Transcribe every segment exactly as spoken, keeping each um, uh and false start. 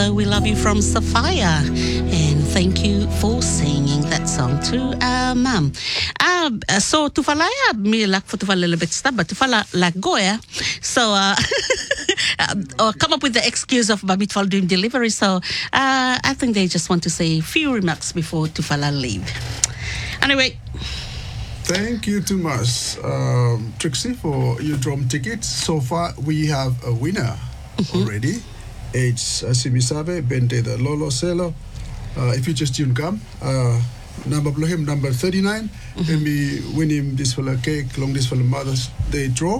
know we love you from Sophia. And thank you for singing that song to our mum. Uh, so, tufalaya, me like for tufala a little bit stuff, but tufala like Goya. So, uh, or come up with the excuse of Babitfal doing delivery. So, uh, I think they just want to say a few remarks before tufala leave. Anyway. Thank you too much, um, Trixie, for your drum tickets. So far, we have a winner mm-hmm. already. It's Simisabe Bente the Lolo Selo. Uh, if you just tune come, uh, number blow him number thirty-nine. Mm-hmm. And we win him this for a cake, long this for the Mother's Day draw.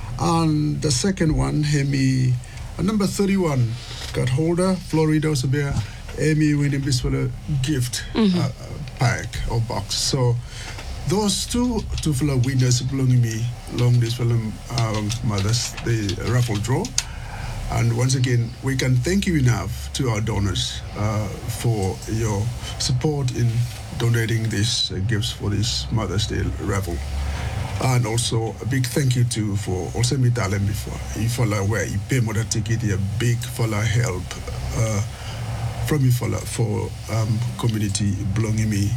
And the second one, Hemi, uh, number thirty-one, card holder, Florida Sabia. Amy win him this for a gift mm-hmm. uh, pack or box. So. Those two two fellow winners belonging me along this film um, Mother's Day raffle draw. And once again, we can thank you enough to our donors uh, for your support in donating these uh, gifts for this Mother's Day raffle. And also a big thank you to for also me talent before. If you where you pay more ticket, a big follow help uh, from you for for um, community belonging me.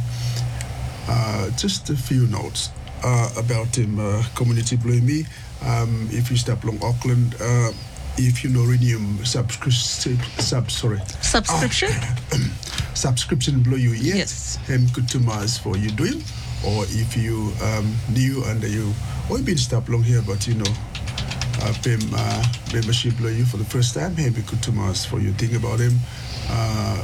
Uh, just a few notes uh, about him, uh, community blowing me. Um, if you step along Auckland, uh, if you know Renium subscription, sub sorry subscription, oh, subscription blow you yet? Yes. Hem good to Mars for you doing, or if you um, new and you or you been step along here, but you know, uh, pay uh, membership blow you for the first time. Hem good to Mars for you think about him. Uh,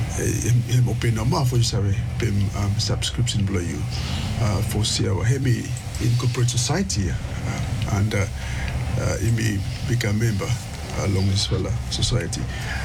him open a mouth for you sorry him um, subscription below you uh, for see our heavy in corporate society uh, and uh, uh, he may become member along this fella society.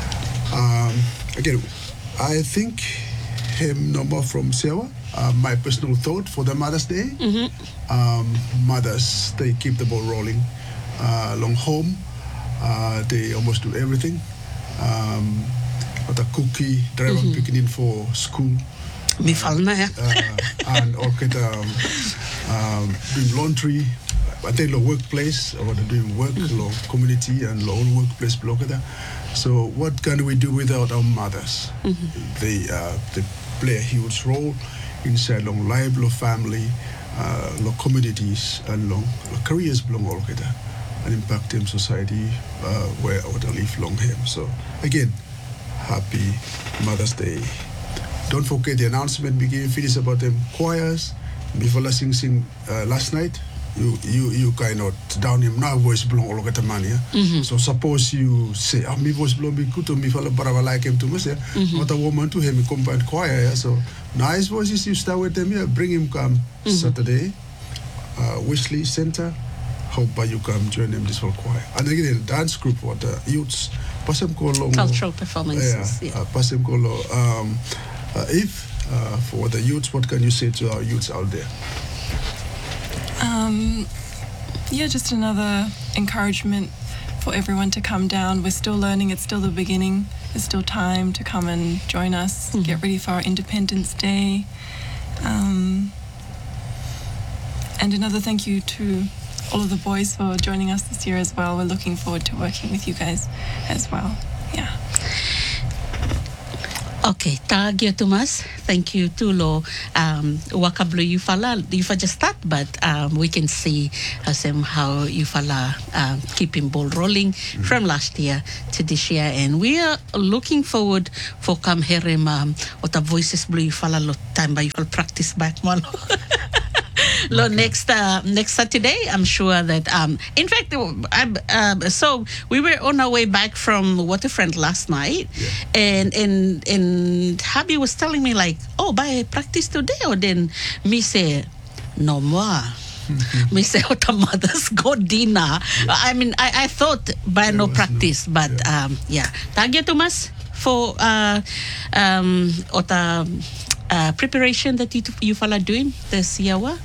Um, again, I think him no more from Sewa. Uh, my personal thought for the Mother's Day. Mm-hmm. Um, mothers, they keep the ball rolling uh, along home. Uh, they almost do everything. Um, What a cookie, drive mm-hmm. picking in for school. Me uh, uh, and okay, um, um, doing laundry, I think the workplace, or doing work, mm-hmm. community and own workplace block there. So what can we do without our mothers? Mm-hmm. They uh, they play a huge role inside long life, long family, uh, long communities, and long careers belong all together, and impact in society uh, where they live long here. So again. Happy Mother's Day. Don't forget the announcement we gave finish about them choirs. Before la sing sing uh, last night, you you you kind of down him now voice belong all the money. Yeah? Mm-hmm. So suppose you say, ah, my voice belong be good to me for bara like him to me say, mm-hmm. What a woman to him combined choir. Yeah? So nice voices you start with them. Yeah, bring him come mm-hmm. Saturday, uh, Wesley Center. Hope you come join them this whole choir. And again, dance group what the youths. Cultural performances. Yeah. Uh, um, uh, if uh, for the youths, what can you say to our youths out there? Um, yeah, just another encouragement for everyone to come down. We're still learning. It's still the beginning. There's still time to come and join us. Mm-hmm. Get ready for our Independence Day. Um, and another thank you to all of the boys for joining us this year as well. We're looking forward to working with you guys as well. Yeah. Okay, tagyo Tumas. Thank you Tulo. Um wakablo you fala you fa just start, but um we can see um, how you fala um, keeping ball rolling mm-hmm. from last year to this year, and we are looking forward for come here um ota voices blue you fala lot time by you practice back malo. Lo, okay. next uh, next Saturday, I'm sure that um in fact I, uh, so we were on our way back from Waterfront last night, yeah. and and and Habi was telling me like, oh, by practice today, or then me say no more. Me say oh the mothers go dinner. Yeah. I mean I, I thought by there no practice, no, but yeah. um yeah. Thank you Thomas for uh um ota uh, preparation that you you fala doing this year.